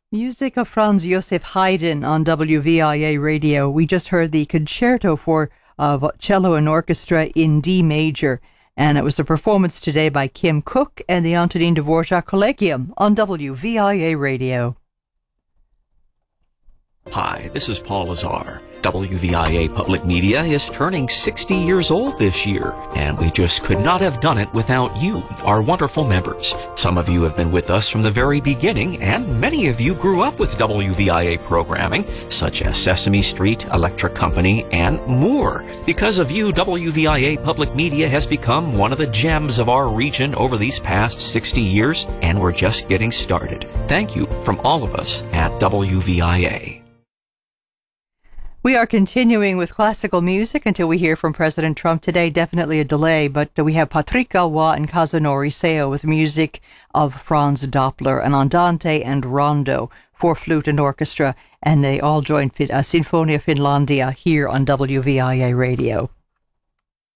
Music of Franz Joseph Haydn on WVIA radio. We just heard the concerto for cello and orchestra in D major, and it was a performance today by Kim Cook and the Antonin Dvorak Collegium on WVIA radio. Hi, this is Paul Lazar. WVIA Public Media is turning 60 years old this year, and we just could not have done it without you, our wonderful members. Some of you have been with us from the very beginning, and many of you grew up with WVIA programming, such as Sesame Street, Electric Company, and more. Because of you, WVIA Public Media has become one of the gems of our region over these past 60 years, and we're just getting started. Thank you from all of us at WVIA. We are continuing with classical music until we hear from President Trump today. Definitely a delay, but we have Patrick Galois and Kazunori Seo with music of Franz Doppler, an Andante and Rondo for flute and orchestra, and they all joined Sinfonia Finlandia here on WVIA Radio.